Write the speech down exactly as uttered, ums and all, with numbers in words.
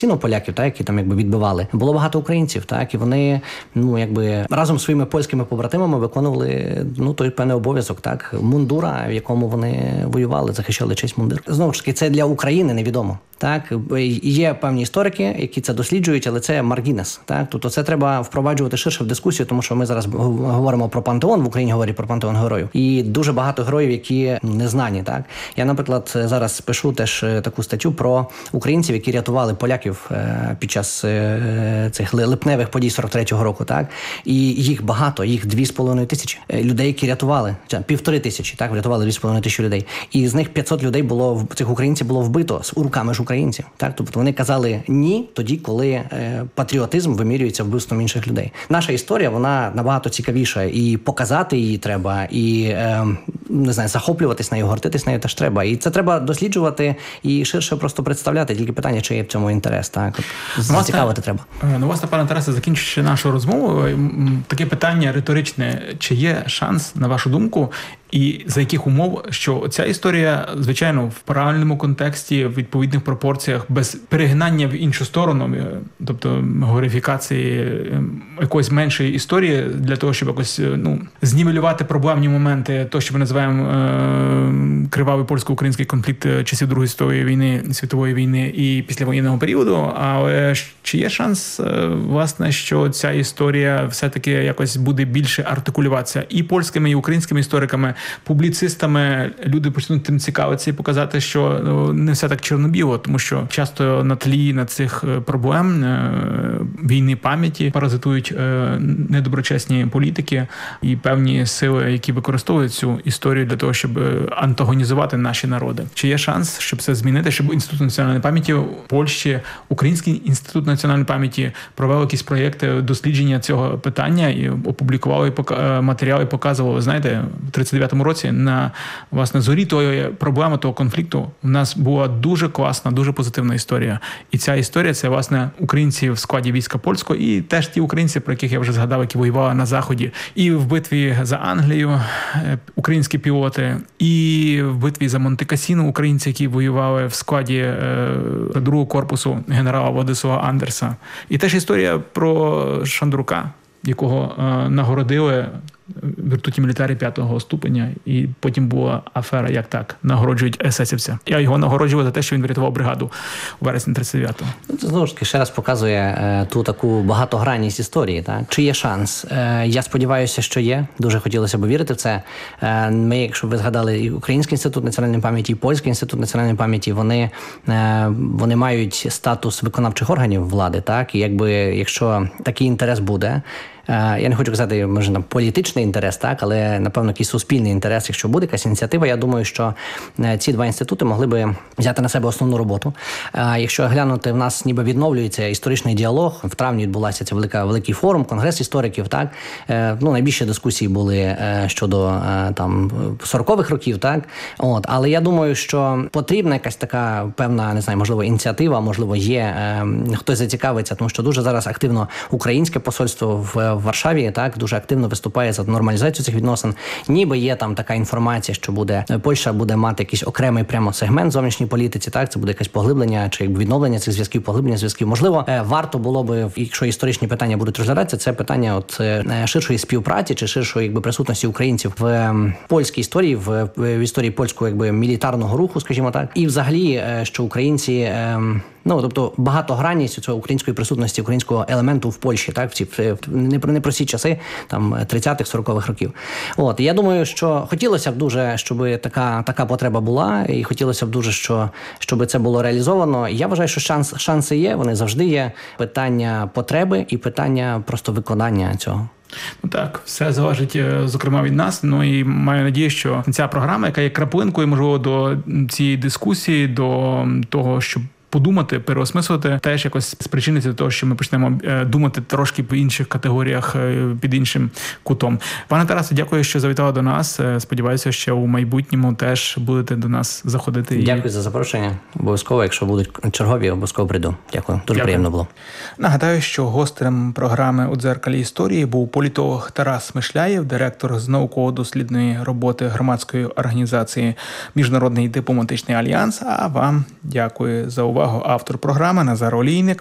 ціну поляків, так, які там якби відбивали, було багато українців, так, і вони, ну, якби разом з своїми польськими побратимами виконували, ну, той певний обов'язок, так, мундура, в якому вони воювали, захищали честь мундир. Знову ж таки, це для України невідомо. Так, є певні історики, які це досліджують, але це маргінес. Так, тобто це треба впроваджувати ширше в дискусію, тому що ми зараз говоримо про пантеон, в Україні говорять про пантеон героїв. І дуже багато героїв, які не знані. Так, я, наприклад, зараз пишу теж таку статтю про українців, які рятували поляків під час цих липневих подій сорок третього року. Так, і їх багато, їх дві з половиною тисячі людей, які рятували, півтори тисячі, так, врятували дві з половиною тисячі людей. І з них п'ятсот людей було, цих українців було вбито з руками ж українців. Так, тобто вони казали ні тоді, коли е, патріотизм вимірюється вбивством інших людей. Наша історія, вона набагато цікавіша, і показати її треба, і е, не знаю, захоплюватись нею, гортитись нею теж треба. І це треба досліджувати і ширше просто представляти. Тільки питання, чи є в цьому інтерес. Так, зацікавити треба. Ну, власне, пане Тарасе, закінчуючи нашу розмову, таке питання риторичне: чи є шанс, на вашу думку, і за яких умов, що ця історія, звичайно, в правильному контексті, в відповідних пропорціях, без перегинання в іншу сторону, тобто глорифікації якоїсь меншої історії, для того, щоб якось, ну, знівелювати проблемні моменти, то, що ми називаємо е- кривавий польсько-український конфлікт часів Другої світової війни, світової війни і післявоєнного періоду. Але чи є шанс, власне, що ця історія все-таки якось буде більше артикулюватися і польськими, і українськими істориками, публіцистами, люди почнуть тим цікавитися і показати, що, ну, не все так чорно-біло, тому що часто на тлі на цих проблем війни пам'яті паразитують недоброчесні політики і певні сили, які використовують цю історію для того, щоб антагонізувати наші народи. Чи є шанс, щоб це змінити, щоб Інститут національної пам'яті в Польщі, Український інститут національної пам'яті провели якісь проєкти дослідження цього питання і опублікували матеріали, показували, знаєте, в тридцять дев'ятому році на, власне, зорі тої проблеми, того конфлікту у нас була дуже класна, дуже позитивна історія. І ця історія – це, власне, українці в складі війська польського і теж ті українці, про яких я вже згадав, які воювали на Заході. І в битві за Англію українські пілоти, і в битві за Монте-Касіно українці, які воювали в складі другого корпусу генерала Владислава Андерса. І теж історія про Шандрука, якого нагородили в віртуті мілітарі п'ятого ступеня, і потім була афера, як так, нагороджують есесівця. Я його нагороджував за те, що він врятував бригаду у вересні тридцять дев'ятого. Це, знову ж таки, ще раз показує е, ту таку багатогранність історії. Так? Чи є шанс? Е, я сподіваюся, що є. Дуже хотілося б вірити в це. Е, ми, якщо ви згадали, і Український інститут національної пам'яті, і Польський інститут національної пам'яті, вони, е, вони мають статус виконавчих органів влади. Так? І якби, якщо такий інтерес буде, я не хочу казати, може, на політичний інтерес, так, але, напевно, якийсь суспільний інтерес, якщо буде якась ініціатива, я думаю, що ці два інститути могли би взяти на себе основну роботу. Якщо глянути, в нас ніби відновлюється історичний діалог, в травні відбулася ця велика, великий форум, конгрес істориків, так, ну, найбільші дискусії були щодо, там, сорокових років, так, от, але я думаю, що потрібна якась така певна, не знаю, можливо, ініціатива, можливо, є, хтось зацікавиться, тому що дуже зараз активно українське посольство в в Варшаві, так, дуже активно виступає за нормалізацію цих відносин. Ніби є там така інформація, що буде Польща буде мати якийсь окремий прямо сегмент в зовнішній політиці, так, це буде якесь поглиблення чи відновлення цих зв'язків, поглиблення зв'язків. Можливо, варто було би, якщо історичні питання будуть розглядатися, це питання от ширшої співпраці чи ширшої, якби, присутності українців в польській історії, в, в історії польського, якби, мілітарного руху, скажімо так, і взагалі, що українці, ну, тобто багатогранність цього української присутності, українського елементу в Польщі, так, в ці в непрості часи, там, тридцятих, сорокових років. От, я думаю, що хотілося б дуже, щоб така, така потреба була, і хотілося б дуже, що, щоб це було реалізовано. Я вважаю, що шанс, шанси є, вони завжди є. Питання потреби і питання просто виконання цього. Ну так, все залежить, зокрема, від нас. Ну і маю надію, що ця програма, яка є краплинкою, можливо, до цієї дискусії, до того, щоб подумати, переосмислити, теж якось спричиниться до того, що ми почнемо думати трошки по інших категоріях, під іншим кутом. Пане Тарасе, дякую, що завітали до нас. Сподіваюся, що у майбутньому теж будете до нас заходити. Дякую і... за запрошення. Обов'язково, якщо будуть чергові, обов'язково прийду. Дякую. Дуже Дякую. Приємно було. Нагадаю, що гостем програми «У дзеркалі історії» був політолог Тарас Мишляєв, директор з науково-дослідної роботи громадської організації «Міжнародний дипломатичний альянс». А вам дякую за увагу. увагу автор програми Назар Олійник,